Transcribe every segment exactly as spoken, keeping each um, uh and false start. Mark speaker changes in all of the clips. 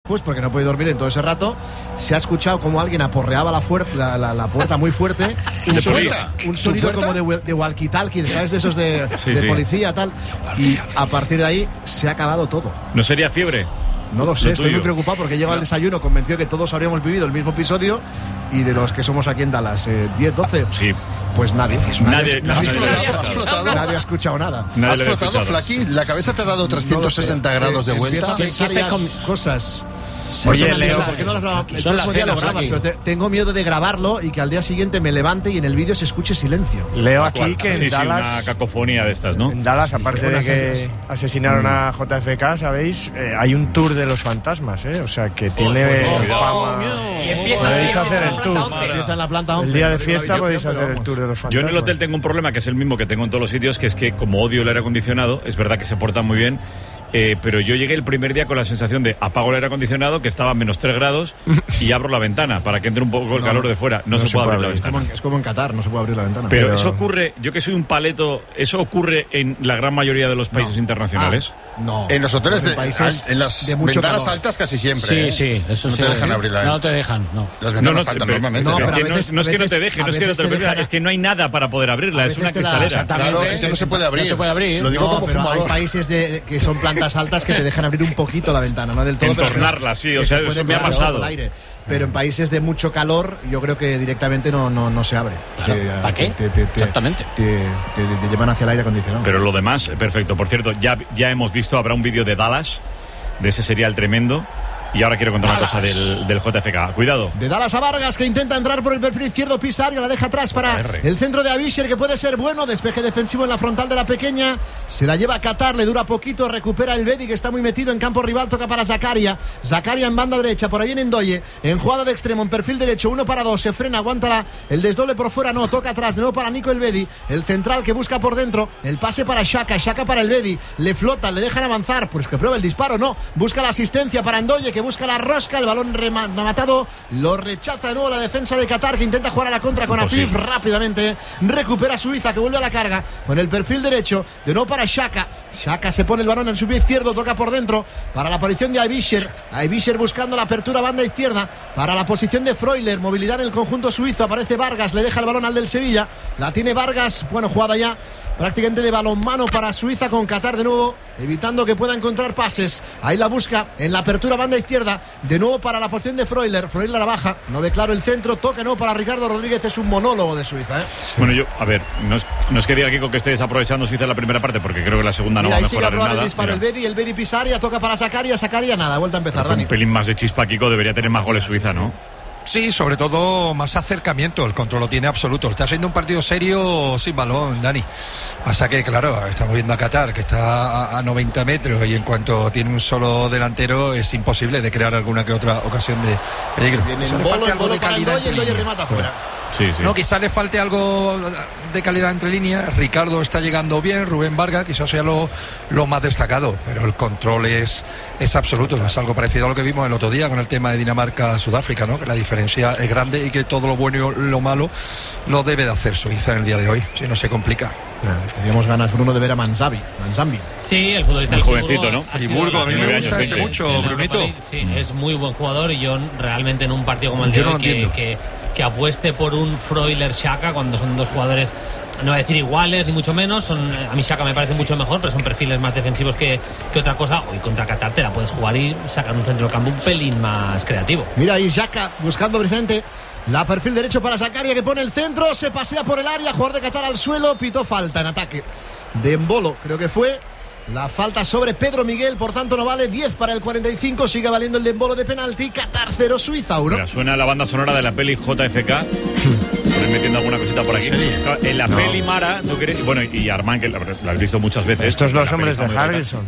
Speaker 1: después, porque no he podido dormir en todo ese rato, se ha escuchado como alguien aporreaba la, fuer- la, la, la puerta muy fuerte. Un
Speaker 2: ¿De
Speaker 1: sonido,
Speaker 2: policía?
Speaker 1: un sonido
Speaker 2: ¿Tu puerta?
Speaker 1: como de, de walkie-talkie, ¿sabes? De esos de,
Speaker 3: Sí,
Speaker 1: de
Speaker 3: sí.
Speaker 1: policía, tal. Y a partir de ahí se ha acabado todo.
Speaker 3: ¿No sería fiebre?
Speaker 1: No lo sé,
Speaker 3: Lo
Speaker 1: estoy
Speaker 3: tuyo.
Speaker 1: muy preocupado porque llego al desayuno convencido que todos habríamos vivido el mismo episodio y de los que somos aquí en Dallas, eh, diez, doce,
Speaker 3: Sí.
Speaker 1: pues nadie.
Speaker 3: Nadie-
Speaker 1: nadie,
Speaker 3: nadie-
Speaker 1: nadie-
Speaker 2: ¿Has flotado?
Speaker 1: nadie ha escuchado nada.
Speaker 3: Nadie
Speaker 2: ¿Has
Speaker 3: lo había
Speaker 2: flotado,
Speaker 3: escuchado.
Speaker 2: Flaky? ¿La cabeza te ha dado trescientos sesenta grados de vuelta?
Speaker 1: Empiezo a pensar
Speaker 4: ¿Qué- qué
Speaker 1: ya
Speaker 4: te com-
Speaker 1: cosas.
Speaker 4: Oye,
Speaker 1: Cosas,
Speaker 4: Leo,
Speaker 1: ¿por qué no las grabamos? El
Speaker 4: son las
Speaker 1: próximo día lo
Speaker 4: cenas
Speaker 1: grabas,
Speaker 4: aquí.
Speaker 1: pero te- tengo miedo de grabarlo y que al día siguiente me levante y en el vídeo se escuche silencio.
Speaker 5: Leo aquí que en
Speaker 3: Sí, sí,
Speaker 5: Dallas,
Speaker 3: una cacofonía de estas, ¿no?
Speaker 5: en Dallas, aparte de
Speaker 1: Buenas
Speaker 5: que
Speaker 1: tardes.
Speaker 5: asesinaron a J F K, ¿sabéis? Eh, hay un tour de los fantasmas, ¿eh? O sea, que tiene fama. Podéis hacer el tour.
Speaker 1: Empieza en la planta once.
Speaker 5: El día de
Speaker 1: no
Speaker 5: fiesta
Speaker 1: tengo
Speaker 5: podéis
Speaker 1: habitación,
Speaker 5: hacer
Speaker 1: pero
Speaker 5: el tour de los fantasmas.
Speaker 3: Yo en el hotel tengo un problema que es el mismo que tengo en todos los sitios, que es que como odio el aire acondicionado, es verdad que se portan muy bien, eh, pero yo llegué el primer día con la sensación de apago el aire acondicionado, que estaba a menos tres grados, y abro la ventana para que entre un poco el
Speaker 1: No,
Speaker 3: calor de fuera. No,
Speaker 5: no
Speaker 3: se,
Speaker 5: se
Speaker 3: puede
Speaker 5: puede
Speaker 3: abrir la
Speaker 5: abrir.
Speaker 1: Es como,
Speaker 3: ventana.
Speaker 1: en, es como en Qatar, no se puede abrir la ventana.
Speaker 3: Pero,
Speaker 5: Pero-
Speaker 3: eso ocurre, yo que soy un paleto, ¿eso ocurre en la gran mayoría de los países internacionales?
Speaker 1: Ah, no.
Speaker 2: En los hoteles, de,
Speaker 1: países
Speaker 2: en las
Speaker 1: de mucho
Speaker 2: ventanas
Speaker 1: calor.
Speaker 2: altas casi siempre.
Speaker 4: Sí,
Speaker 2: ¿eh?
Speaker 4: sí, eso
Speaker 2: no
Speaker 4: sí.
Speaker 2: te dejan abrir la
Speaker 4: No te dejan, no.
Speaker 2: Las
Speaker 3: No,
Speaker 2: ventanas
Speaker 3: no,
Speaker 2: altas
Speaker 3: pero-
Speaker 2: normalmente.
Speaker 1: no,
Speaker 3: pero
Speaker 1: pero
Speaker 3: es
Speaker 1: a
Speaker 3: que no,
Speaker 1: veces-
Speaker 3: es- no es
Speaker 1: a
Speaker 3: que no te
Speaker 1: veces-
Speaker 3: deje,
Speaker 1: a
Speaker 3: no es que no
Speaker 1: veces
Speaker 3: te
Speaker 1: te
Speaker 3: deje,
Speaker 1: dejan-
Speaker 3: es que no hay nada para poder abrirla,
Speaker 1: A
Speaker 3: es una
Speaker 1: veces te la-
Speaker 3: cristalera.
Speaker 2: Claro, es que no se puede abrir.
Speaker 4: No se puede abrir.
Speaker 2: Lo digo
Speaker 1: No,
Speaker 2: como
Speaker 1: pero hay
Speaker 2: fumador.
Speaker 1: países de, que son plantas altas que te dejan abrir un poquito la ventana, no del todo. pero
Speaker 3: Entornarla, sí, o
Speaker 1: que
Speaker 3: sea,
Speaker 1: te
Speaker 3: eso
Speaker 1: puede
Speaker 3: me ha
Speaker 1: quedar
Speaker 3: pasado.
Speaker 1: con aire. Pero en países de mucho calor, yo creo que directamente no, no, no se abre.
Speaker 4: Claro,
Speaker 1: Te-
Speaker 4: ¿para qué?
Speaker 1: te- te- te-
Speaker 4: Exactamente.
Speaker 1: Te, te- te llevan hacia el aire acondicionado.
Speaker 3: Pero lo demás, perfecto. Por cierto, ya, ya hemos visto, habrá un vídeo de Dallas, de ese serial tremendo. Y ahora quiero contar una cosa del, del J F K. Cuidado.
Speaker 1: De Dallas a Vargas, que intenta entrar por el perfil izquierdo, pisa área, la deja atrás para el centro de Abisher, que puede ser bueno. Despeje defensivo en la frontal de la pequeña. Se la lleva a Qatar, le dura poquito. Recupera el Bedi, que está muy metido en campo rival. Toca para Zakaria. Zakaria en banda derecha, por ahí viene Ndoye. En jugada de extremo, en perfil derecho, uno para dos. Se frena, aguanta la- el desdoble por fuera, no. Toca atrás, de nuevo para Nico el Bedi. El central que busca por dentro. El pase para Xhaka, Xhaka para el Bedi. Le flotan, le dejan avanzar. Pues que prueba el disparo, no. Busca la asistencia para Ndoye, que busca la rosca. El balón rematado lo rechaza de nuevo la defensa de Qatar, que intenta jugar a la contra con Afif.
Speaker 3: Imposible.
Speaker 1: Rápidamente recupera Suiza, que vuelve a la carga con el perfil derecho, de nuevo para Xhaka. Xhaka se pone el balón en su pie izquierdo, toca por dentro para la aparición de Aibisher. Aibisher buscando la apertura banda izquierda para la posición de Freuler. Movilidad en el conjunto suizo, aparece Vargas, le deja el balón al del Sevilla. La tiene Vargas, bueno, jugada ya prácticamente de balonmano para Suiza con Qatar de nuevo, evitando que pueda encontrar pases. Ahí la busca en la apertura banda izquierda, de nuevo para la posición de Freuler. Freuler la baja, no ve claro el centro, toque no para Ricardo Rodríguez. Es un monólogo de Suiza, ¿eh?
Speaker 3: Bueno, yo, a ver, no es, no es que diga Kiko que estés aprovechando Suiza en la primera parte, porque creo que la segunda no
Speaker 1: Mira,
Speaker 3: va a
Speaker 1: ahí sigue a
Speaker 3: mejorar en
Speaker 1: probar el
Speaker 3: nada.
Speaker 1: disparo
Speaker 3: Mira,
Speaker 1: el Bedi, el Bedi Pisaria, toca para Zakaria, Zakaria nada, vuelta a empezar,
Speaker 3: con
Speaker 1: Dani.
Speaker 3: un pelín más de chispa, Kiko debería tener más goles Suiza, ¿no?
Speaker 6: Sí, sobre todo más acercamiento, el control lo tiene absoluto. Está siendo un partido serio sin balón, Dani. Pasa que, claro, estamos viendo a Qatar, que está a, a noventa metros, y en cuanto tiene un solo delantero es imposible de crear alguna que otra ocasión de peligro.
Speaker 1: Viene
Speaker 6: Quizá
Speaker 1: el
Speaker 6: le
Speaker 1: bolo,
Speaker 6: falte
Speaker 1: el
Speaker 6: algo
Speaker 1: bolo
Speaker 6: de
Speaker 1: para
Speaker 6: calidad
Speaker 1: Ndoye,
Speaker 6: entre
Speaker 1: Ndoye
Speaker 6: líneas.
Speaker 1: remata fuera.
Speaker 3: Sí, sí.
Speaker 6: No, quizás le falte algo de calidad entre líneas. Ricardo está llegando bien, Rubén Vargas quizás sea lo, lo más destacado, pero el control es, es absoluto. Es algo parecido a lo que vimos el otro día con el tema de Dinamarca-Sudáfrica, ¿no? Que la diferencia es grande y que todo lo bueno y lo malo lo debe de hacer Suiza en el día de hoy, si no se complica.
Speaker 1: Teníamos ganas, Bruno, de ver a Manzabi, Manzambi.
Speaker 7: Sí, el futbolista
Speaker 3: Muy
Speaker 7: del
Speaker 3: jovencito,
Speaker 7: Friburgo
Speaker 3: ¿no?
Speaker 7: ha sido
Speaker 6: Friburgo, a mí
Speaker 7: la-
Speaker 6: me
Speaker 3: nueve
Speaker 6: gusta
Speaker 3: años,
Speaker 6: ese
Speaker 3: veinte.
Speaker 6: mucho,
Speaker 7: en Europa
Speaker 6: Brunito.
Speaker 7: League, sí, es muy buen jugador, y yo realmente en un partido como el de
Speaker 6: Yo no
Speaker 7: hoy
Speaker 6: lo
Speaker 7: que,
Speaker 6: entiendo.
Speaker 7: que, que apueste por un Freuler Xhaka cuando son dos jugadores, no voy a decir iguales ni mucho menos, son, a mí Xhaka me parece mucho mejor, pero son perfiles más defensivos que, que otra cosa. Hoy contra Qatar te la puedes jugar y sacar un centro del campo un pelín más creativo.
Speaker 1: Mira ahí Xhaka buscando precisamente la perfil derecho para Zakaria, que pone el centro, se pasea por el área, jugador de Qatar al suelo, pitó falta en ataque de Embolo, creo que fue la falta sobre Pedro Miguel, por tanto no vale. Diez para el cuarenta y cinco, sigue valiendo el de Embolo de penalti. Qatar cero, Suiza uno.
Speaker 3: Mira, suena la banda sonora de la peli J F K. Por ir metiendo alguna cosita por aquí. En la peli Mara, ¿tú quieres? Bueno, y Armand, que la, la has visto muchas veces.
Speaker 5: Estos
Speaker 3: La
Speaker 5: los
Speaker 3: peli
Speaker 5: hombres
Speaker 3: está
Speaker 5: de
Speaker 3: muy bonita.
Speaker 5: Harrison.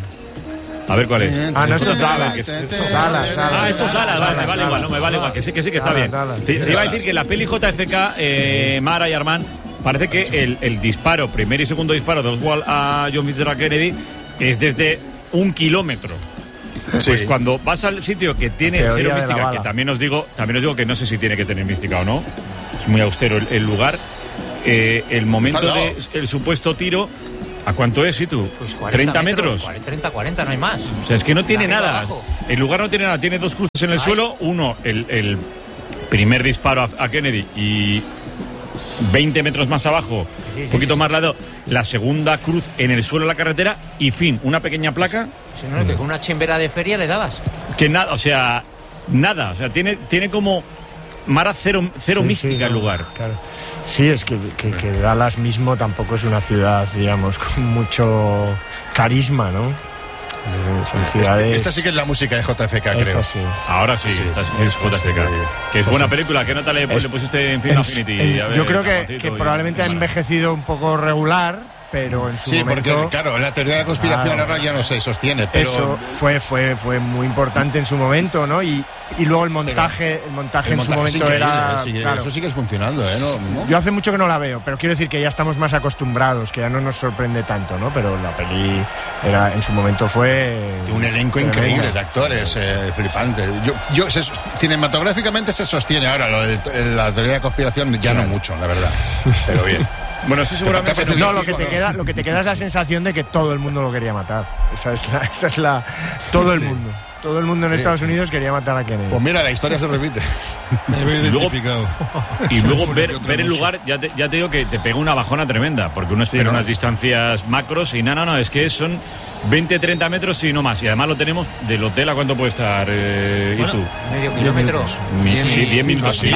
Speaker 3: A ver cuál es.
Speaker 5: Ah, no, esto es Dallas. Esto es Dallas, Dallas.
Speaker 3: Ah, esto es Dallas, vale, me vale igual, no me vale igual, que sí, que sí, que está
Speaker 5: Dallas,
Speaker 3: bien.
Speaker 5: Dallas.
Speaker 3: Te, te iba a decir que la peli J F K, eh, Mara y Armand, parece que el, el disparo, primer y segundo disparo de Oswald a John Fitzgerald Kennedy es desde un kilómetro. Pues cuando vas al sitio que tiene
Speaker 5: Teoría
Speaker 3: cero
Speaker 5: de la
Speaker 3: mística,
Speaker 5: bala.
Speaker 3: que también os digo, también os digo que no sé si tiene que tener mística o no, es muy austero el, el lugar, eh, el momento
Speaker 2: Está al
Speaker 3: de
Speaker 2: lado.
Speaker 3: el supuesto tiro, ¿a cuánto es, y tú?
Speaker 4: Pues cuarenta
Speaker 3: ¿treinta metros?
Speaker 4: treinta, cuarenta, no hay más.
Speaker 3: O sea, es que no tiene
Speaker 4: De arriba
Speaker 3: nada.
Speaker 4: abajo.
Speaker 3: el lugar no tiene nada, tiene dos cruces en el Ay. suelo, uno, el, el primer disparo a, a Kennedy y veinte metros más abajo, sí, sí, un poquito sí, más lado, la segunda cruz en el suelo de la carretera y fin, una pequeña placa.
Speaker 4: Si no, que con una chimbera de feria le dabas.
Speaker 3: Que nada, o sea, nada, o sea, tiene, tiene como Mara cero, cero sí, mística sí, el lugar.
Speaker 5: Claro. Sí, es que, que, que Dallas mismo tampoco es una ciudad, digamos, con mucho carisma, ¿no? Son ciudades...
Speaker 2: Esta sí que es la música de J F K,
Speaker 5: esta
Speaker 2: creo.
Speaker 5: Sí.
Speaker 3: Ahora sí, sí esta sí es J F K. Sí. Que es buena película. ¿Qué nota le, es, le pusiste en Film Affinity?
Speaker 5: En, a ver, yo creo que, que probablemente ha envejecido un poco regular, pero en su
Speaker 2: sí,
Speaker 5: momento...
Speaker 2: Sí, porque, claro, la teoría de la conspiración claro, ahora ya no se sostiene, pero...
Speaker 5: Eso fue, fue, fue muy importante en su momento, ¿no? Y, y luego el montaje, pero, el montaje el en montaje su momento era...
Speaker 2: Sí,
Speaker 5: claro.
Speaker 2: Eso sigue funcionando, ¿eh? ¿No? ¿No?
Speaker 5: Yo hace mucho que no la veo, pero quiero decir que ya estamos más acostumbrados, que ya no nos sorprende tanto, ¿no? Pero la peli era, en su momento fue...
Speaker 2: Un elenco increíble de actores, eh, flipante. Yo, yo, se, cinematográficamente se sostiene ahora, lo de, la teoría de la conspiración ya claro. no mucho, la verdad, pero bien.
Speaker 3: Bueno, sí, seguramente.
Speaker 5: No, lo que te queda, lo que te queda es la sensación de que todo el mundo lo quería matar. Esa es la, esa es la, todo el mundo, todo el mundo en Estados Unidos quería matar a Kennedy.
Speaker 2: Pues mira, la historia se repite.
Speaker 6: Me veo identificado.
Speaker 3: Y luego, y luego ver, ver el lugar, ya te, ya te digo que te pega una bajona tremenda, porque uno espera sí, no. unas distancias macros y no, no, no, es que son veinte, treinta metros y no más. Y además lo tenemos del hotel a cuánto puede estar, eh,
Speaker 4: bueno,
Speaker 3: ¿y tú?
Speaker 4: Medio kilómetro.
Speaker 3: Sí, diez minutos. Sí,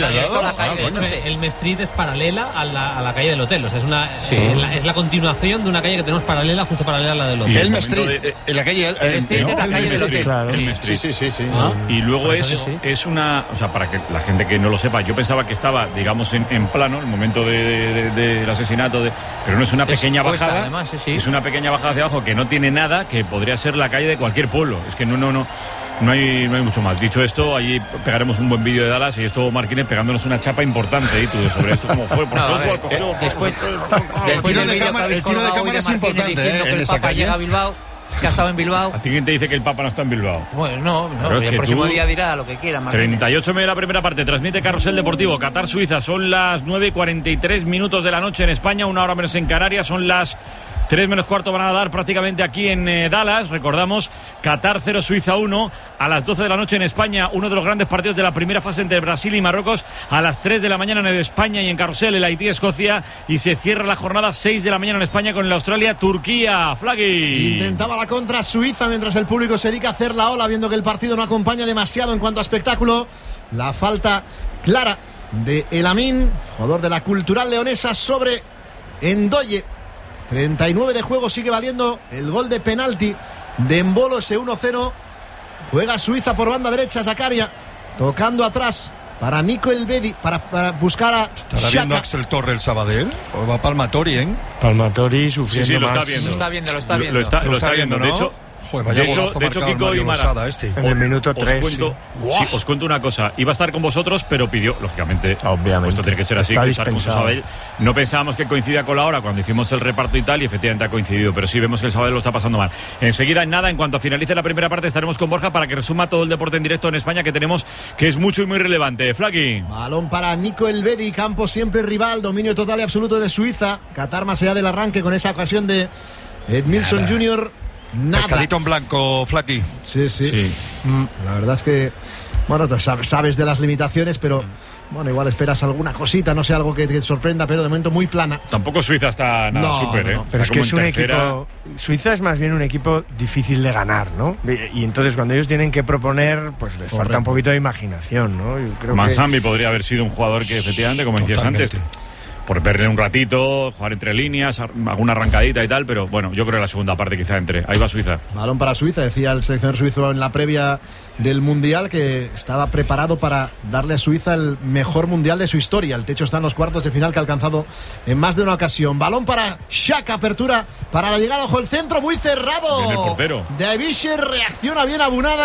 Speaker 7: el Mestrid es paralela a la, a la calle del hotel. O sea, es una sí. eh, la, es la continuación de una calle que tenemos paralela, justo paralela a la del hotel.
Speaker 2: El Mestrid, de, en la calle, el,
Speaker 4: el Mestrid no, es la calle del hotel.
Speaker 3: Claro. El
Speaker 2: sí, sí, sí, sí.
Speaker 3: Ah. Y luego es, sí. es una, o sea, para que la gente que no lo sepa, yo pensaba que estaba, digamos, en, en plano, el momento del de, de, de asesinato, de, pero no es una pequeña es bajada, además, sí, sí. es una pequeña bajada hacia abajo que no tiene nada, que podría ser la calle de cualquier pueblo. Es que no, no, no. No hay, no hay mucho más. Dicho esto, allí pegaremos un buen vídeo de Dallas y esto Marquines pegándonos una chapa importante y todo sobre esto como fue. Por
Speaker 4: no,
Speaker 3: favor,
Speaker 4: eh,
Speaker 3: por favor,
Speaker 4: eh, después,
Speaker 2: el tiro de cámara, el tiro de cámara es importante, eh,
Speaker 4: que el Papa llega a Bilbao, que ha estado en Bilbao.
Speaker 3: ¿A ti quién te dice que el Papa no está en Bilbao?
Speaker 4: Bueno, no, no el próximo día dirá lo que quiera. Marquines.
Speaker 3: treinta y ocho de la primera parte, transmite Carrusel Deportivo, Qatar Suiza, son las nueve y cuarenta y tres minutos de la noche en España, una hora menos en Canarias, son las tres menos cuarto van a dar prácticamente aquí en eh, Dallas. Recordamos, Qatar cero, Suiza uno. A las doce de la noche en España, uno de los grandes partidos de la primera fase entre Brasil y Marruecos. A las tres de la mañana en España y en Carrusel, el Haití-Escocia. Y se cierra la jornada seis de la mañana en España con el Australia-Turquía. Flagui.
Speaker 1: Intentaba la contra Suiza mientras el público se dedica a hacer la ola, viendo que el partido no acompaña demasiado en cuanto a espectáculo. La falta clara de El Amin, jugador de la Cultural Leonesa, sobre Ndoye. treinta y nueve de juego, sigue valiendo el gol de penalti de Embolo, ese uno cero. Juega Suiza por banda derecha, Zakaria tocando atrás para Nico Elvedi, para, para buscar a
Speaker 6: ¿Estará Xhaka. Viendo Axel Torre el Sabadell? ¿O va Palmatori, eh?
Speaker 5: Palmatori sufriendo
Speaker 3: sí, sí, lo
Speaker 5: más.
Speaker 3: Está viendo.
Speaker 4: Lo está viendo, lo está viendo.
Speaker 3: Lo, lo, está,
Speaker 6: lo,
Speaker 3: lo está, está viendo,
Speaker 6: viendo, ¿no?
Speaker 3: De hecho...
Speaker 6: Joder, vaya
Speaker 3: de hecho, de hecho Kiko y Mara,
Speaker 6: este.
Speaker 5: en el minuto tres.
Speaker 3: Os cuento,
Speaker 5: sí.
Speaker 3: sí, os cuento una cosa. Iba a estar con vosotros, pero pidió, lógicamente, obviamente, esto tiene que ser así, que estar con Sabadell. No pensábamos que coincidía con la hora cuando hicimos el reparto y tal, y efectivamente ha coincidido, pero sí vemos que el Sabadell lo está pasando mal. Enseguida, en nada, en cuanto finalice la primera parte, estaremos con Borja para que resuma todo el deporte en directo en España que tenemos, que es mucho y muy relevante. Flaqui.
Speaker 1: Balón para Nico Elvedi, campo siempre rival, dominio total y absoluto de Suiza. Qatar más allá del arranque con esa ocasión de Edmilson junior Nada.
Speaker 6: Pescadito en blanco, Flaqui.
Speaker 1: Sí, sí.
Speaker 3: sí.
Speaker 1: Mm, la verdad es que, bueno, sabes de las limitaciones, pero bueno, igual esperas alguna cosita, no sé, algo que te sorprenda, pero de momento muy plana.
Speaker 3: Tampoco Suiza está nada
Speaker 1: no,
Speaker 3: súper,
Speaker 1: no,
Speaker 3: ¿eh?
Speaker 1: no.
Speaker 5: Pero está es que es un tercera. equipo... Suiza es más bien un equipo difícil de ganar, ¿no? Y entonces cuando ellos tienen que proponer, pues les Correcto. falta un poquito de imaginación, ¿no? Yo creo
Speaker 3: Mansambi
Speaker 5: que...
Speaker 3: podría haber sido un jugador que efectivamente, como decías antes, por verle un ratito, jugar entre líneas, alguna arrancadita y tal, pero bueno, yo creo que la segunda parte quizá entre. Ahí va Suiza.
Speaker 1: Balón para Suiza, decía el seleccionador suizo en la previa del Mundial que estaba preparado para darle a Suiza el mejor Mundial de su historia. El techo está en los cuartos de final que ha alcanzado en más de una ocasión. Balón para Xhaka, apertura para la llegada, ojo el centro, muy cerrado.
Speaker 3: Viene el portero.
Speaker 1: De Avisher, reacciona bien Abunada.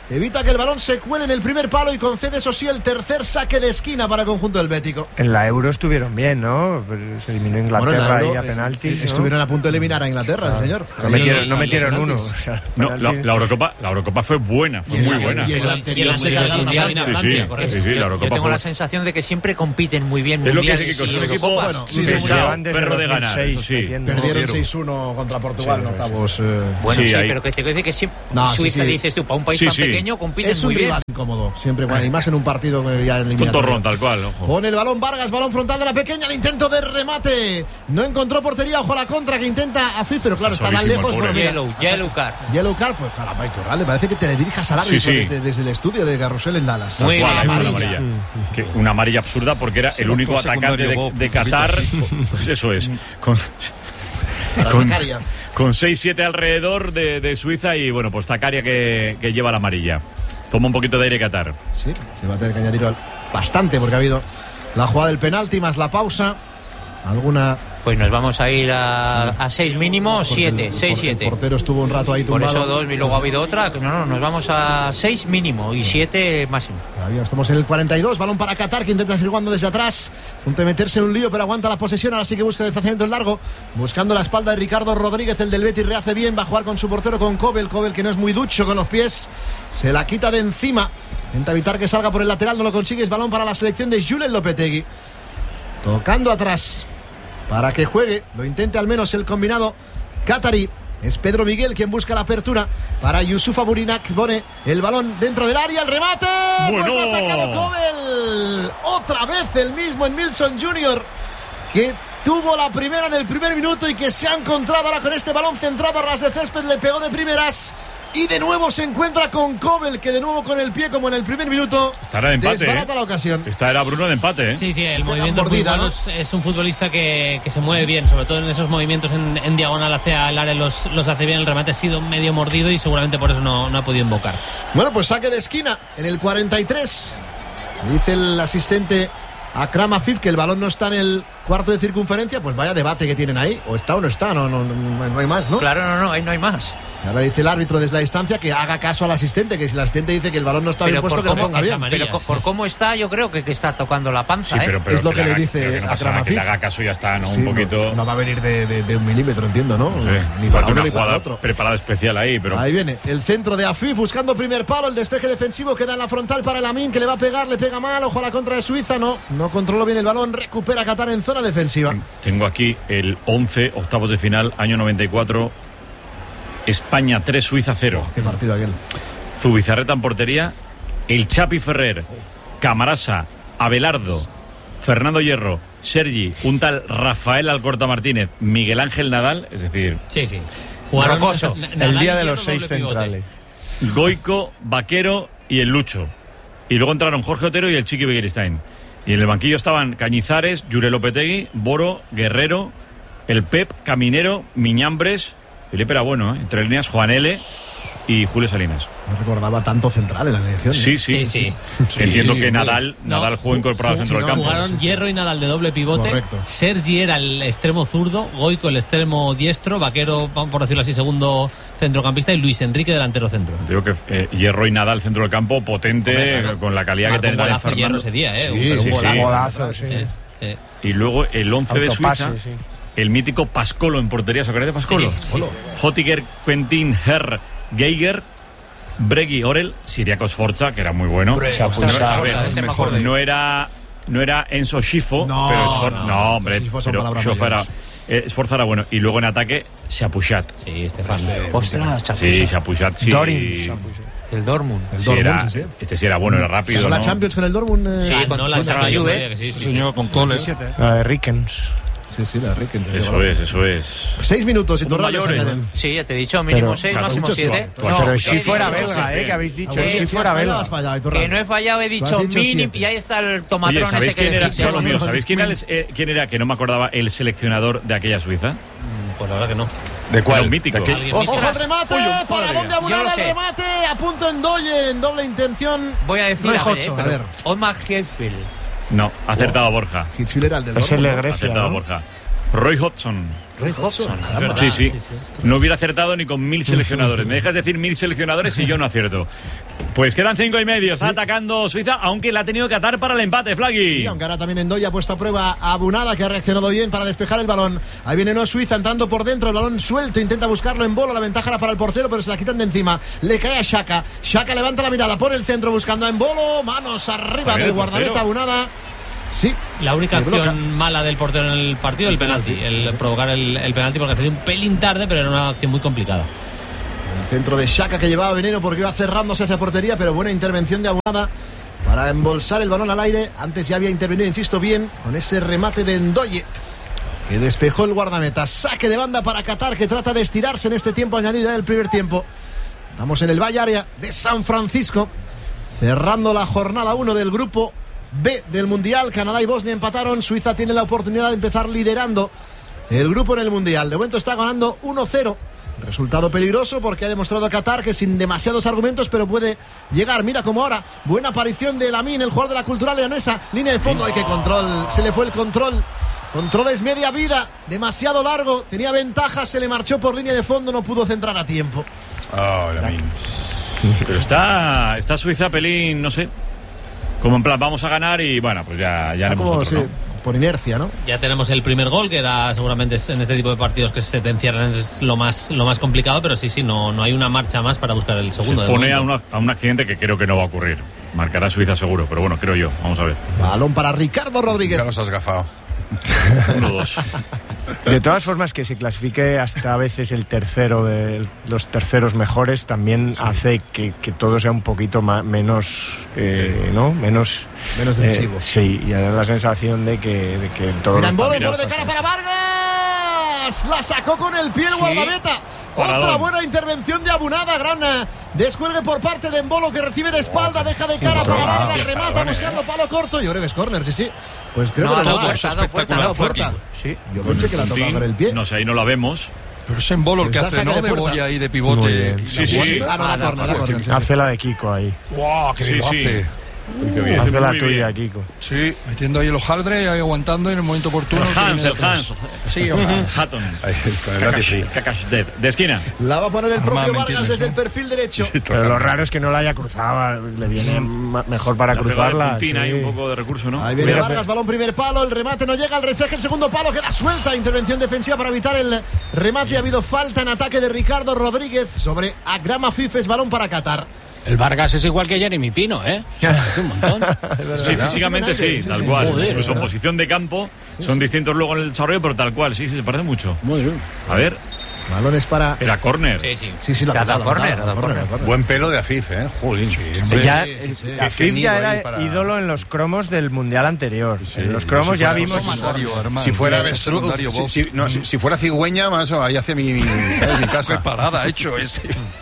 Speaker 1: evita que el balón se cuele en el primer palo y concede, eso sí, el tercer saque de esquina para el conjunto del Bético.
Speaker 5: En la Euro estuvieron bien, ¿no? Se eliminó Inglaterra bueno, ahí a penaltis.
Speaker 1: Eh, ¿no? Estuvieron a punto de eliminar a Inglaterra, ah, el señor.
Speaker 5: No sí, metieron, no metieron uno. O sea,
Speaker 3: no, la, la, Eurocopa, la Eurocopa fue buena, fue muy buena.
Speaker 7: Y el anterior se cargaron a Francia.
Speaker 3: Sí, sí, sí, sí, la Eurocopa
Speaker 4: yo tengo
Speaker 3: fue...
Speaker 4: la sensación de que siempre compiten muy bien.
Speaker 3: Es lo que dice que es un equipo
Speaker 1: bueno,
Speaker 3: sí, pesado, perro de ganar, eso sí.
Speaker 1: Perdieron seis uno contra Portugal en octavos.
Speaker 4: Bueno, sí, pero que te dice que siempre Suiza, dices tú, para un país tan pequeño compiten muy bien.
Speaker 1: Incómodo, siempre, bueno, y más en un partido ya eliminado.
Speaker 3: Tontorrón, tal cual, ojo.
Speaker 1: Pone el balón Vargas, balón frontal de la pequeña, el intento de remate. No encontró portería, ojo a la contra que intenta a Fif, pero claro, está tan lejos.
Speaker 4: Bueno, yellow, yellow card.
Speaker 1: Yellow card, pues caramba, Iturralde, parece que te le dirijas al árbitro sí, sí. Desde, desde el estudio de Carrusel en Dallas.
Speaker 3: Muy bien, amarilla. Una amarilla. Que una amarilla absurda porque era el único atacante de, de Qatar. Pues eso es. Con, con, con seis siete alrededor de, de Suiza y bueno, pues Zakaria que, que lleva la amarilla. Toma un poquito de aire Qatar.
Speaker 1: Sí, se va a tener que añadir bastante porque ha habido la jugada del penalti más la pausa. Alguna...
Speaker 4: Pues nos vamos a ir a, a seis mínimo, siete, seis, siete.
Speaker 1: El portero estuvo un rato ahí tumbado.
Speaker 4: Por eso dos y luego ha habido otra. No, no, nos vamos a seis mínimo y siete máximo.
Speaker 1: Todavía estamos en el cuarenta y dos, balón para Qatar que intenta seguir jugando desde atrás. Punto de meterse en un lío pero aguanta la posesión, ahora sí que busca desplazamiento en largo. Buscando la espalda de Ricardo Rodríguez, el del Betis rehace bien, va a jugar con su portero con Kobel. Kobel que no es muy ducho con los pies, se la quita de encima. Intenta evitar que salga por el lateral, no lo consigue, es balón para la selección de Julen Lopetegui. Tocando atrás. Para que juegue, lo intente al menos el combinado qatarí. Es Pedro Miguel quien busca la apertura para Yusufa Burinak. Pone el balón dentro del área, el remate.
Speaker 3: Bueno.
Speaker 1: Pues lo ha sacado Kobel. Otra vez el mismo en Milson junior que tuvo la primera en el primer minuto y que se ha encontrado ahora con este balón centrado a ras de césped. Le pegó de primeras. Y de nuevo se encuentra con Kobel, que de nuevo con el pie, como en el primer minuto,
Speaker 3: estará de empate,
Speaker 1: desbarata
Speaker 3: ¿eh?
Speaker 1: la ocasión.
Speaker 3: Esta era Bruno de empate, ¿eh?
Speaker 7: Sí, sí, el movimiento mordida, ¿no? es, es un futbolista que, que se mueve bien, sobre todo en esos movimientos en, en diagonal hacia el área los, los hace bien. El remate ha sido medio mordido y seguramente por eso no, no ha podido invocar.
Speaker 1: Bueno, pues saque de esquina en el cuarenta y tres. Dice el asistente Akram Afif que el balón no está en el cuarto de circunferencia. Pues vaya debate que tienen ahí. O está o no está, no, no, no, no hay más, ¿no?
Speaker 4: Claro, no, no, ahí no hay más.
Speaker 1: Ahora dice el árbitro desde la distancia que haga caso al asistente, que si el asistente dice que el balón no está bien puesto, que lo ponga bien.
Speaker 4: Pero
Speaker 1: sí.
Speaker 4: por cómo está, yo creo que, que está tocando la panza.
Speaker 3: Sí, pero, pero
Speaker 1: es lo que,
Speaker 3: que
Speaker 1: le
Speaker 3: haga,
Speaker 1: dice
Speaker 3: no
Speaker 1: a Krama
Speaker 3: que le haga caso y ya está, ¿no?
Speaker 1: Sí,
Speaker 3: un poquito.
Speaker 1: No, no va a venir de, de, de un milímetro, entiendo, ¿no?
Speaker 3: Sí.
Speaker 1: Ni para
Speaker 3: una
Speaker 1: uno ni para
Speaker 3: jugada
Speaker 1: otro.
Speaker 3: Preparada especial ahí, pero.
Speaker 1: Ahí viene el centro de Afif buscando primer palo, el despeje defensivo queda en la frontal para el Amin, que le va a pegar, le pega mal, ojo a la contra de Suiza, no, no controló bien el balón, recupera Qatar en zona defensiva.
Speaker 3: Tengo aquí el once, octavos de final, año noventa y cuatro. España tres, Suiza cero.
Speaker 1: Oh, qué partido aquel.
Speaker 3: Zubizarreta en portería, el Chapi Ferrer, Camarasa, Abelardo, Fernando Hierro, Sergi, un tal Rafael Alcorta Martínez, Miguel Ángel Nadal, es decir...
Speaker 7: Sí, sí. Jugaron
Speaker 5: Rocoso, el día de los seis centrales.
Speaker 3: Goico, Vaquero y el Lucho. Y luego entraron Jorge Otero y el Chiqui Begiristain. Y en el banquillo estaban Cañizares, Jure Lopetegui, Boro, Guerrero, el Pep, Caminero, Miñambres... Felipe era bueno, ¿eh? Entre líneas, Juan L. y Julio Salinas.
Speaker 1: No recordaba tanto central en la selección.
Speaker 3: Sí, sí,
Speaker 7: sí, sí.
Speaker 3: Entiendo que Nadal,
Speaker 7: no,
Speaker 3: Nadal jugó incorporado al centro
Speaker 7: no,
Speaker 3: del campo.
Speaker 7: Jugaron Hierro y Nadal de doble pivote.
Speaker 1: Correcto.
Speaker 7: Sergi era el extremo zurdo, Goico el extremo diestro, Vaquero, por decirlo así, segundo centrocampista y Luis Enrique delantero centro.
Speaker 3: Digo que eh, Hierro y Nadal centro del campo, potente,
Speaker 7: Hombre, claro.
Speaker 3: con la calidad
Speaker 7: Marco
Speaker 3: que tenía
Speaker 7: Fernando Hierro ese día, ¿eh?
Speaker 3: Sí,
Speaker 7: un,
Speaker 3: sí,
Speaker 7: un
Speaker 3: sí.
Speaker 5: Golazo, sí.
Speaker 7: Sí, sí.
Speaker 3: Y luego el once de Suiza,
Speaker 5: sí.
Speaker 3: el mítico Pascolo en portería. ¿Se acuerdan de Pascolo?
Speaker 7: Sí, sí.
Speaker 3: Hotiger, Quentin, Herr, Geiger, Bregui, Orel, Siriakos Forza, que era muy bueno.
Speaker 5: Bre,
Speaker 3: no,
Speaker 5: ostras,
Speaker 3: a ver,
Speaker 4: ese me acuerdo.
Speaker 3: no era no era Enzo Schifo,
Speaker 1: No,
Speaker 3: pero es For-
Speaker 1: no,
Speaker 3: no, hombre,
Speaker 1: Schifo son
Speaker 3: pero
Speaker 1: palabras
Speaker 3: Schifo era,
Speaker 1: mayores.
Speaker 3: eh, Sforza era bueno. Y luego en ataque, Chapuchat.
Speaker 7: Sí, Estefan.
Speaker 4: Ostras,
Speaker 3: Sí, Chapuchat, sí.
Speaker 5: Dorin.
Speaker 4: el Dortmund.
Speaker 1: El
Speaker 3: Sí,
Speaker 1: Dortmund,
Speaker 3: era,
Speaker 1: sí, sí.
Speaker 3: Este sí era bueno, era rápido.
Speaker 1: ¿Ganó la
Speaker 3: ¿no?
Speaker 1: Champions con el Dortmund? Eh?
Speaker 4: Sí,
Speaker 7: Ah,
Speaker 4: con-
Speaker 7: no, la
Speaker 4: contra la
Speaker 7: Champions,
Speaker 4: Juve.
Speaker 7: que sí, sí, sí.
Speaker 8: Señor, con goles.
Speaker 5: La de Rickens.
Speaker 1: Sí, sí, la de Rick.
Speaker 3: Eso es, eso es.
Speaker 1: Seis minutos y
Speaker 3: Somos
Speaker 1: Turralde se
Speaker 3: mayores.
Speaker 1: añaden.
Speaker 4: Sí, ya te he dicho, mínimo
Speaker 5: Pero-
Speaker 4: seis,
Speaker 3: Claro,
Speaker 4: máximo
Speaker 1: dicho
Speaker 4: siete.
Speaker 3: tú has- tú has-
Speaker 5: Pero
Speaker 3: he
Speaker 5: si fuera
Speaker 3: dicho
Speaker 5: belga,
Speaker 3: siete.
Speaker 5: ¿eh? Que habéis dicho.
Speaker 1: Ah, bueno,
Speaker 5: Si
Speaker 1: sí,
Speaker 5: fuera
Speaker 1: has fallado,
Speaker 5: belga.
Speaker 1: has fallado, Iturralde.
Speaker 4: Que no he fallado, he
Speaker 1: Tú
Speaker 4: dicho
Speaker 1: has dicho
Speaker 4: mínimo.
Speaker 1: siete.
Speaker 4: Y ahí está el
Speaker 3: Oye,
Speaker 4: tomatrón
Speaker 3: ¿sabéis
Speaker 4: ese que
Speaker 3: quién era?
Speaker 4: decís.
Speaker 3: Dios mío, ¿sabéis quién era, el- eh, quién era? Que no me acordaba el seleccionador de aquella Suiza.
Speaker 7: Pues la verdad que no.
Speaker 2: ¿De cuál?
Speaker 3: Era un mítico.
Speaker 2: ¿De qué?
Speaker 7: Alguien
Speaker 1: Ojo
Speaker 7: mítico.
Speaker 1: al remate,
Speaker 3: Uy, uy,
Speaker 1: para
Speaker 3: madre
Speaker 1: dónde
Speaker 3: mía.
Speaker 1: abonada
Speaker 4: Yo lo
Speaker 1: el
Speaker 4: sé.
Speaker 1: remate, a punto en doble, en doble intención.
Speaker 4: Voy a decir,
Speaker 5: No es
Speaker 4: a ver,
Speaker 5: ocho.
Speaker 4: eh,
Speaker 1: A ver.
Speaker 4: Omar Hefel.
Speaker 3: No, ha acertado Borja.
Speaker 1: Hitchfield era el del
Speaker 5: Es el de
Speaker 1: Dortmund, ¿no?
Speaker 3: Ha
Speaker 5: Grecia,
Speaker 3: acertado
Speaker 5: ¿no?
Speaker 3: Borja. Roy Hodgson.
Speaker 7: Roy Hodgson, es verdad.
Speaker 3: Sí, sí, sí, sí. No hubiera acertado ni con mil seleccionadores. Me dejas decir mil seleccionadores y yo no acierto. Pues quedan cinco y medio. Está sí. atacando Suiza, aunque la ha tenido que atar para el empate, Flagui.
Speaker 1: Sí, aunque ahora también Ndoye ha puesto a prueba a Abunada, que ha reaccionado bien para despejar el balón. Ahí viene no Suiza entrando por dentro, el balón suelto, intenta buscarlo en Bolo, la ventaja era para el portero, pero se la quitan de encima. Le cae a Xhaka. Xhaka levanta la mirada por el centro buscando a en Bolo, manos arriba del guardameta Abunada. Sí,
Speaker 7: la única acción bloca. mala del portero en el partido, el penalti, el provocar el, el penalti, porque salió un pelín tarde, pero era una acción muy complicada.
Speaker 1: El centro de Xhaka, que llevaba veneno porque iba cerrándose hacia portería, pero buena intervención de Abunada para embolsar el balón al aire. Antes ya había intervenido, insisto, bien con ese remate de Ndoye, que despejó el guardameta. Saque de banda para Qatar, que trata de estirarse en este tiempo añadido del primer tiempo. Estamos en el Valle Area de San Francisco, cerrando la jornada uno del grupo B del Mundial. Canadá y Bosnia empataron. Suiza tiene la oportunidad de empezar liderando el grupo en el Mundial. De momento está ganando uno cero. Resultado peligroso porque ha demostrado a Qatar que sin demasiados argumentos, pero puede llegar. Mira como ahora, buena aparición de Lamine, el jugador de la Cultural leonesa. Línea de fondo, hay que control, se le fue el control. Control es media vida, demasiado largo, tenía ventaja, se le marchó por línea de fondo, no pudo centrar a tiempo.
Speaker 2: Oh, Lamine.
Speaker 3: Pero está, está Suiza pelín, no sé, como en plan, vamos a ganar y bueno, pues ya, ya haremos
Speaker 1: como,
Speaker 3: otro,
Speaker 1: sí,
Speaker 3: ¿no?
Speaker 1: Por inercia, ¿no?
Speaker 7: Ya tenemos el primer gol, que era seguramente en este tipo de partidos que se te encierran es lo más, lo más complicado, pero sí, sí, no, no hay una marcha más para buscar el segundo.
Speaker 3: Se pone a, una, a un accidente que creo que no va a ocurrir. Marcará Suiza seguro, pero bueno, creo yo. Vamos a ver.
Speaker 1: Balón para Ricardo Rodríguez.
Speaker 2: Ya los has gafado.
Speaker 3: Uno, dos.
Speaker 5: De todas formas, que se clasifique hasta a veces el tercero de los terceros mejores también sí. hace que, que todo sea un poquito más, menos, eh, ¿no? Menos,
Speaker 1: menos decisivo.
Speaker 5: Eh, sí, y da la sensación de que, de que todo.
Speaker 1: Mira, en Bolo, Bolo de cara para Vargas. La sacó con el pie el sí. guardameta. Otra Paradón. Buena intervención de Abunada. Gran uh, descuelgue por parte de Embolo, que recibe de espalda, deja de cara para Vargas, remata buscando palo corto. Yo creo que es córner, sí, sí. Pues creo
Speaker 6: no,
Speaker 1: que
Speaker 6: no,
Speaker 1: no,
Speaker 6: es espectacular. Puerta.
Speaker 1: Sí. Yo pensé que la tocaba con el pie.
Speaker 3: No sé, ahí no la vemos.
Speaker 6: Pero es Embolo el que hace, ¿no? De, de boya ahí de pivote.
Speaker 3: Sí, sí.
Speaker 1: Ah, no, la corner, la corner, sí.
Speaker 5: Hace la de Kiko ahí.
Speaker 6: ¡Wow! ¡Qué bien
Speaker 3: sí,
Speaker 6: lo
Speaker 3: sí.
Speaker 6: hace!
Speaker 3: Uy, qué bien.
Speaker 5: Hace la
Speaker 3: muy
Speaker 5: tuya,
Speaker 3: bien.
Speaker 5: Kiko.
Speaker 6: Sí, metiendo ahí el hojaldre, ahí aguantando en el momento oportuno.
Speaker 3: El Hans, el Hans.
Speaker 6: Sí, o Hans.
Speaker 3: Hatton. Kakash Dev. De esquina.
Speaker 1: La va a poner el propio Vargas desde el perfil derecho.
Speaker 5: Sí, pero lo raro es que no la haya cruzado. Le viene mejor para la cruzarla.
Speaker 3: Sí. Hay un poco de recurso, ¿no?
Speaker 1: Ahí viene Mira, Vargas, balón primer palo, el remate no llega, el refleje el segundo palo, queda suelta. Intervención defensiva para evitar el remate. Ha habido falta en ataque de Ricardo Rodríguez sobre Agrama Fifes, balón para Qatar.
Speaker 4: El Vargas es igual que Jeremy Pino, ¿eh? Se parece un montón.
Speaker 3: Sí, físicamente sí, sí, tal sí, cual. Joder, incluso en posición de campo son distintos luego en el desarrollo, pero tal cual, sí, sí, se parece mucho.
Speaker 4: Muy bien.
Speaker 3: A ver.
Speaker 1: Balones para...
Speaker 3: Era córner.
Speaker 7: Sí, sí.
Speaker 1: Sí, sí, la
Speaker 4: da córner.
Speaker 2: Buen pelo de Afif, ¿eh? Jolín. Sí,
Speaker 5: ya,
Speaker 2: sí, sí, sí.
Speaker 5: Afif ya era para... ídolo en los cromos del Mundial anterior. Sí, en los cromos si ya vimos...
Speaker 2: Si fuera avestruz, si, si, no, si, si fuera cigüeña, más ahí hace mi, mi, mi casa.
Speaker 6: Qué parada hecho ese.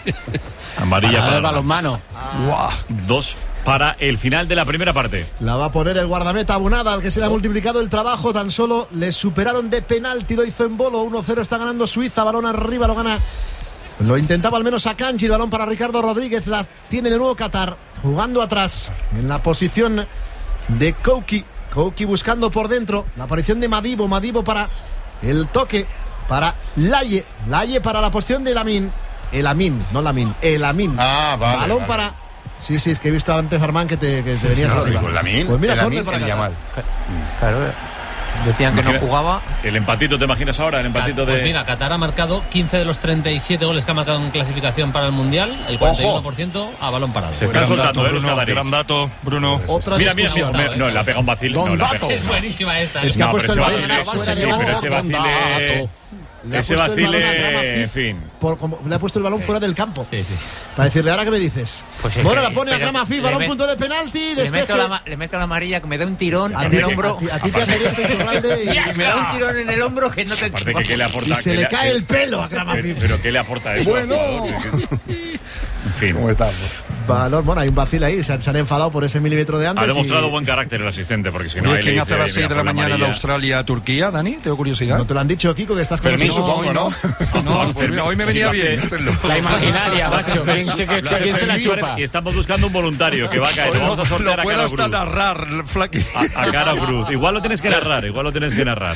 Speaker 3: Amarilla
Speaker 4: para
Speaker 3: para
Speaker 4: el balonmano.
Speaker 3: Ah. Dos para el final de la primera parte.
Speaker 1: La va a poner el guardameta Abunada, al que se le ha multiplicado el trabajo. Tan solo le superaron de penalti, lo hizo en Bolo. uno cero está ganando Suiza, balón arriba, lo gana. Lo intentaba al menos a Kanji, el balón para Ricardo Rodríguez. La tiene de nuevo Qatar, jugando atrás en la posición de Kouki. Kouki buscando por dentro. La aparición de Madibo, Madibo para el toque para Laye. Laye para la posición de Lamine. El Amin, no Lamine, el Amin.
Speaker 2: Ah, vale.
Speaker 1: Balón
Speaker 2: vale.
Speaker 1: para... Sí, sí, es que he visto antes, Armán, que te, que te venías
Speaker 2: no,
Speaker 1: a
Speaker 2: digo, el Amin,
Speaker 1: pues mira,
Speaker 2: el Amin,
Speaker 1: para
Speaker 2: el Yamal.
Speaker 4: Claro, decían que
Speaker 3: Imagina,
Speaker 4: no jugaba.
Speaker 3: El empatito, ¿te imaginas ahora? El empatito
Speaker 7: pues
Speaker 3: de...
Speaker 7: mira, Qatar ha marcado quince de los treinta y siete goles que ha marcado en clasificación para el Mundial, el cuarenta y uno por ciento a balón parado.
Speaker 3: Se están soltando,
Speaker 6: dato,
Speaker 3: ¿eh?
Speaker 6: Bruno, gran dato, Bruno.
Speaker 1: Otra
Speaker 3: mira, mira,
Speaker 1: discusión.
Speaker 3: mira, no, le ha pegado un vacil. No,
Speaker 4: dato.
Speaker 7: Es buenísima esta.
Speaker 1: Es
Speaker 7: ¿eh?
Speaker 1: que ha
Speaker 3: no,
Speaker 1: puesto el
Speaker 3: pero
Speaker 1: balón
Speaker 3: ese vacile, sí, pero ese vacile...
Speaker 1: Le ha
Speaker 3: Ese
Speaker 1: puesto el balón a
Speaker 3: vacile,
Speaker 1: Grama
Speaker 3: en fin.
Speaker 1: Por, como, le ha puesto el balón fuera del campo.
Speaker 7: Sí, sí.
Speaker 1: Para decirle, ¿ahora qué me dices?
Speaker 4: Pues
Speaker 1: bueno,
Speaker 4: que,
Speaker 1: la pone a Grama Fif, balón punto de penalti,
Speaker 4: le meto,
Speaker 1: despeje.
Speaker 4: la, le meto la amarilla, que me da un tirón
Speaker 1: A
Speaker 4: en
Speaker 1: ti,
Speaker 4: el hombro.
Speaker 1: a ti, a ti te hace eso, Iturralde, y,
Speaker 4: Y me da un tirón en el hombro que no te...
Speaker 3: Aparte que qué le aporta...
Speaker 1: y se
Speaker 3: que
Speaker 1: le cae
Speaker 3: que,
Speaker 1: el pelo a Grama
Speaker 3: pero,
Speaker 1: Fif.
Speaker 3: pero ¿qué le aporta eso?
Speaker 1: Bueno.
Speaker 3: En fin.
Speaker 2: ¿Cómo estamos?
Speaker 1: Balón, bueno, hay un vacil ahí, se han, se han enfadado por ese milímetro de antes.
Speaker 3: Ha demostrado
Speaker 1: y...
Speaker 3: buen carácter el asistente, porque si no...
Speaker 6: Oye,
Speaker 3: ahí
Speaker 6: ¿quién
Speaker 3: le
Speaker 6: hace a
Speaker 3: dice,
Speaker 6: las seis de la
Speaker 3: mira,
Speaker 6: mañana en
Speaker 3: amarilla.
Speaker 6: Australia-Turquía, Dani? ¿Tengo curiosidad?
Speaker 1: No te lo han dicho, Kiko, que estás con
Speaker 2: Permiso,
Speaker 1: nosotros.
Speaker 2: supongo, ¿no?
Speaker 6: No, pues mira, hoy me venía bien hacerlo.
Speaker 4: La imaginaria, macho. ¿Quién se, que, ¿quién se la chupa?
Speaker 3: Y estamos buscando un voluntario que va a caer. Vamos a sortear
Speaker 6: lo
Speaker 3: a
Speaker 6: puedo
Speaker 3: Cara
Speaker 6: hasta
Speaker 3: Cruz.
Speaker 6: narrar, Flaky.
Speaker 3: A, a Cara Cruz. Igual lo tienes que narrar, igual lo tienes que narrar.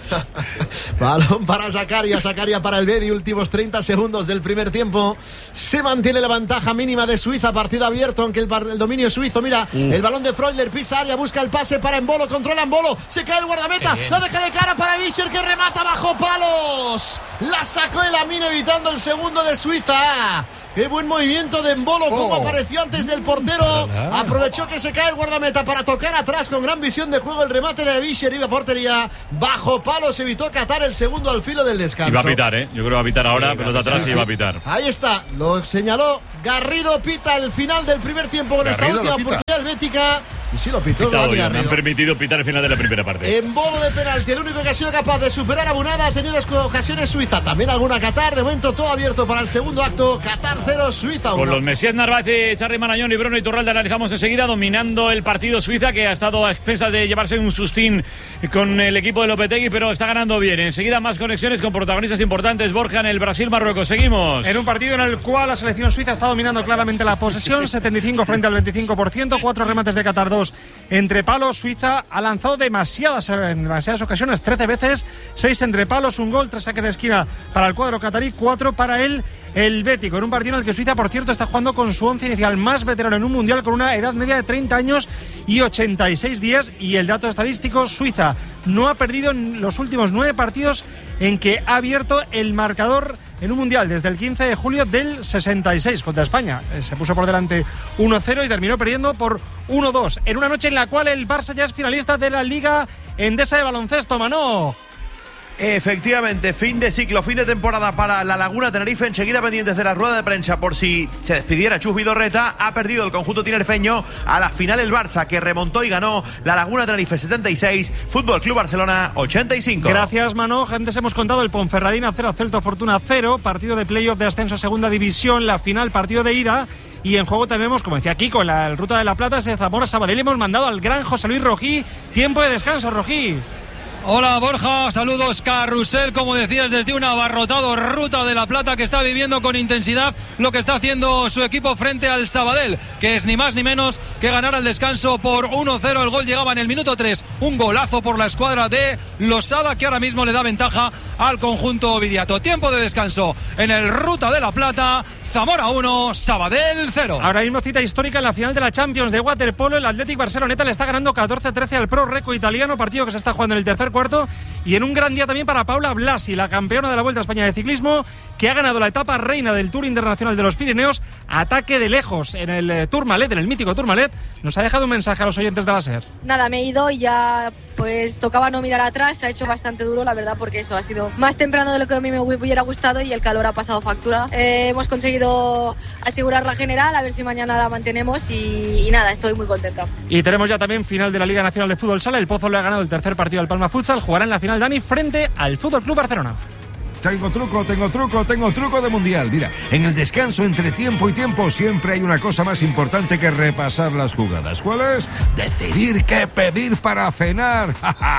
Speaker 1: Balón para Zakaria, Zakaria para el Bedi, últimos treinta segundos del primer tiempo. Se mantiene la ventaja mínima de Suiza, partido abierto, aunque el, el dominio suizo. Mira, uh. el balón de Freuler, pisa área, busca el pase para Embolo, controla Embolo, se cae el guardameta, la deja de cara para Fischer, que remata bajo palos. La sacó el Amin evitando el segundo de Suiza. Qué buen movimiento de Embolo, oh. como apareció antes del portero. Aprovechó que se cae el guardameta para tocar atrás con gran visión de juego. El remate de Fischer iba a portería. Bajo palos evitó Qatar el segundo al filo del descanso.
Speaker 3: Iba a pitar, ¿eh? Yo creo que va a pitar ahora, sí, pero de atrás sí, sí iba a pitar.
Speaker 1: Ahí está, lo señaló Garrido, pita el final del primer tiempo con Garrido esta última oportunidad helvética. Y sí lo pitó,
Speaker 3: pitado ya, me han permitido pitar el final de la primera parte.
Speaker 1: Embolo de penalti, el único que ha sido capaz de superar a Bunada. Ha tenido ocasiones Suiza, también alguna Qatar. De momento todo abierto para el segundo acto. Qatar cero, Suiza uno.
Speaker 3: Con los Mesías Narváez, Charly Marañón y Bruno Iturralde analizamos enseguida, dominando el partido Suiza, que ha estado a expensas de llevarse un sustín con el equipo de Lopetegui, pero está ganando bien. Enseguida más conexiones con protagonistas importantes. Borja en el Brasil-Marruecos. Seguimos.
Speaker 8: En un partido en el cual la selección suiza está dominando claramente la posesión, setenta y cinco frente al veinticinco por ciento, cuatro remates de Qatar, dos entre palos. Suiza ha lanzado demasiadas, en demasiadas ocasiones, trece veces, seis entre palos, un gol, tres saques de esquina para el cuadro catarí, cuatro para el helvético. En un partido en el que Suiza, por cierto, está jugando con su once inicial más veterano en un mundial, con una edad media de treinta años y ochenta y seis días. Y el dato estadístico, Suiza no ha perdido en los últimos nueve partidos en que ha abierto el marcador en un mundial desde el quince de julio del sesenta y seis contra España. Se puso por delante uno cero y terminó perdiendo por uno dos en una noche en la cual el Barça ya es finalista de la Liga Endesa de baloncesto. Manó.
Speaker 9: Efectivamente, fin de ciclo, fin de temporada para la Laguna Tenerife. Enseguida pendientes de la rueda de prensa por si se despidiera Chus Vidorreta. Ha perdido el conjunto tinerfeño. A la final el Barça, que remontó y ganó. La Laguna Tenerife setenta y seis, Fútbol Club Barcelona ochenta y cinco.
Speaker 8: Gracias, Mano. Antes hemos contado el Ponferradina cero, Celta Fortuna cero, partido de playoff de ascenso a segunda división, la final, partido de ida. Y en juego tenemos, como decía Kiko, en la Ruta de la Plata, ese Zamora Sabadell. Hemos mandado al gran José Luis Rojí. Tiempo de descanso, Rojí.
Speaker 10: Hola Borja, saludos Carrusel, como decías, desde un abarrotado Ruta de la Plata que está viviendo con intensidad lo que está haciendo su equipo frente al Sabadell, que es ni más ni menos que ganar al descanso por uno cero. El gol llegaba en el minuto tres, un golazo por la escuadra de Losada, que ahora mismo le da ventaja al conjunto ovidiato. Tiempo de descanso en el Ruta de la Plata. Zamora uno, Sabadell cero.
Speaker 8: Ahora mismo cita histórica en la final de la Champions de waterpolo. El Athletic Barceloneta le está ganando catorce trece al Pro Reco italiano, partido que se está jugando en el tercer cuarto. Y en un gran día también para Paula Blasi, la campeona de la Vuelta a España de ciclismo, que ha ganado la etapa reina del Tour Internacional de los Pirineos. Ataque de lejos en el eh, Tourmalet, en el mítico Tourmalet. Nos ha dejado un mensaje a los oyentes de la SER.
Speaker 11: Nada, me he ido y ya pues tocaba no mirar atrás. Se ha hecho bastante duro, la verdad, porque eso ha sido más temprano de lo que a mí me hubiera gustado y el calor ha pasado factura. Eh, hemos conseguido asegurar la general, a ver si mañana la mantenemos y, y nada, estoy muy contenta.
Speaker 8: Y tenemos ya también final de la Liga Nacional de Fútbol Sala. El Pozo le ha ganado el tercer partido al Palma Futsal. Jugará en la final Dani frente al Fútbol Club Barcelona.
Speaker 12: Tengo truco, tengo truco, tengo truco de mundial. Mira, en el descanso entre tiempo y tiempo siempre hay una cosa más importante que repasar las jugadas. ¿Cuál es? Decidir qué pedir para cenar.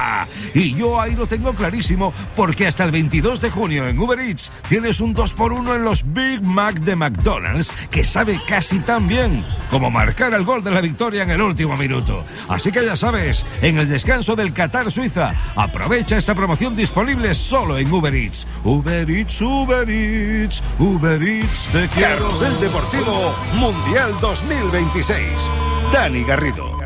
Speaker 12: Y yo ahí lo tengo clarísimo, porque hasta el veintidós de junio en Uber Eats tienes un dos por uno en los Big Mac de McDonald's, que sabe casi tan bien como marcar el gol de la victoria en el último minuto. Así que ya sabes, en el descanso del Qatar Suiza, aprovecha esta promoción disponible solo en Uber Eats. Uber Eats, Uber Eats, Uber Eats, te quiero.
Speaker 13: Carrusel Deportivo Mundial dos mil veintiséis. Dani Garrido.